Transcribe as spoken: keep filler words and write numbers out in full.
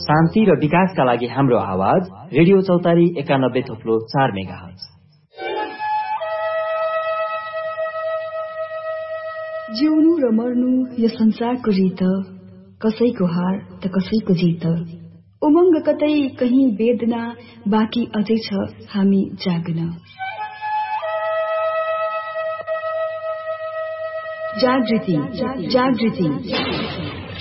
शान्ति र विकासका लागि हाम्रो आवाज रेडियो चौतारी एकानब्बे थोप्लो चार मेगाहर्ज। जिउनु र मर्नु यो संसारको रीत, कसैको हार त कसैको जित। उमङ्ग कतै कहीं वेदना, बाँकी अझै छ हामी जाग्न। जागृति जागृति